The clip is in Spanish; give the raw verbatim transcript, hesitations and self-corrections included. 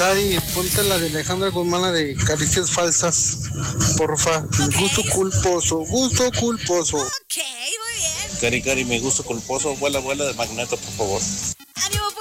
Cari, ponte la de Alejandra Guzmán, la de Caricias Falsas, porfa. Okay. Gusto culposo, gusto culposo. Ok, muy bien. Cari, Cari, mi gusto culposo, vuela, vuela de Magneto, por favor.